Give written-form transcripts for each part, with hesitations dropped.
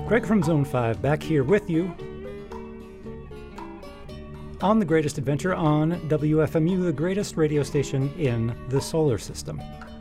Greg from Zone 5 back here with you on The Greatest Adventure on WFMU, the greatest radio station in the solar system.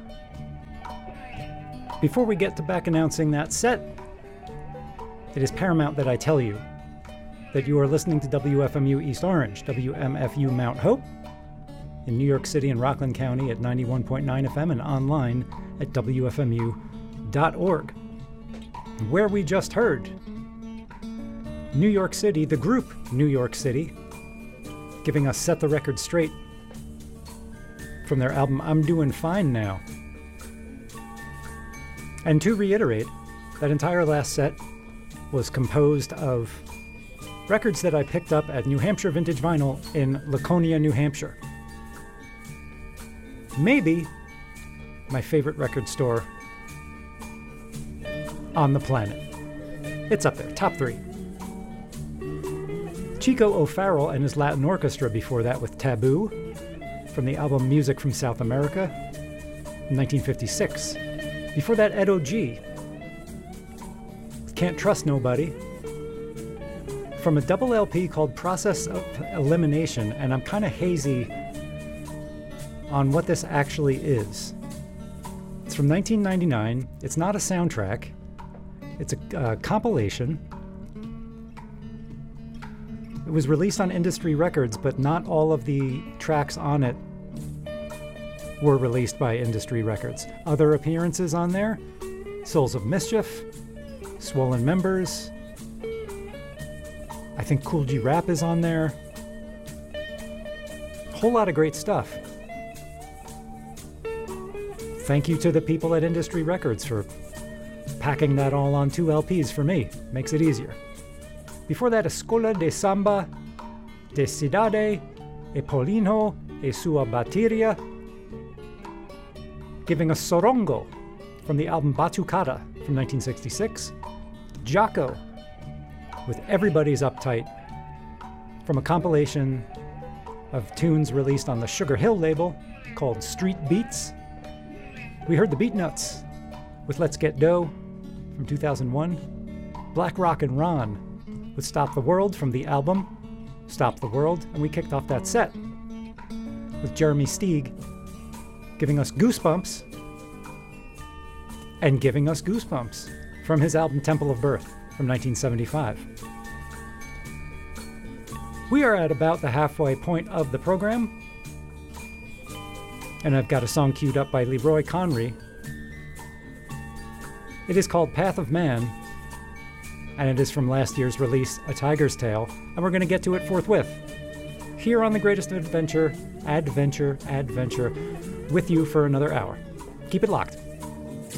Before we get to back announcing that set, it is paramount that I tell you that you are listening to WFMU East Orange, WMFU Mount Hope, in New York City and Rockland County at 91.9 FM and online at WFMU.org. Where we just heard New York City, the group New York City, giving us Set the Record Straight from their album I'm Doing Fine Now. And to reiterate, that entire last set was composed of records that I picked up at New Hampshire Vintage Vinyl in Laconia, New Hampshire. Maybe my favorite record store on the planet. It's up there, top 3. Chico O'Farrell and his Latin Orchestra before that with Taboo, from the album Music from South America, in 1956. Before that, Ed O.G. Can't Trust Nobody, from a double LP called Process of Elimination, and I'm kind of hazy on what this actually is. It's from 1999. It's not a soundtrack. It's a compilation. It was released on Industry Records, but not all of the tracks on it were released by Industry Records. Other appearances on there: Souls of Mischief, Swollen Members, I think Kool G Rap is on there. Whole lot of great stuff. Thank you to the people at Industry Records for packing that all on 2 LPs for me. Makes it easier. Before that, Escola de Samba de Cidade e Paulinho e sua Bateria, giving us Sorongo from the album Batucada from 1966. Jaco with Everybody's Uptight from a compilation of tunes released on the Sugar Hill label called Street Beats. We heard the Beatnuts with Let's Get Dough from 2001. Black Rock and Ron with Stop the World from the album Stop the World. And we kicked off that set with Jeremy Steig giving us Goosebumps and giving us Goosebumps from his album Temple of Birth from 1975. We are at about the halfway point of the program, and I've got a song queued up by Leroy Conry. It is called Path of Man, and it is from last year's release, A Tiger's Tale, and we're going to get to it forthwith. Here on The Greatest Adventure, Adventure, with you for another hour. Keep it locked.